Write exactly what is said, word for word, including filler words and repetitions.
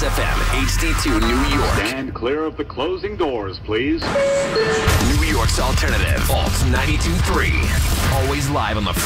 Kiss F M, H D two, New York. Stand clear of the closing doors, please. New York's alternative, Alt ninety-two point three. Always live on the